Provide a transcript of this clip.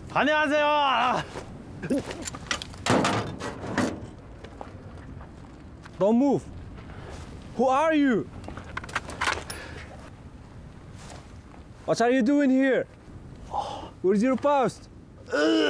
안녕하세요. Don't move. Who are you? What are you doing here? Where's your post?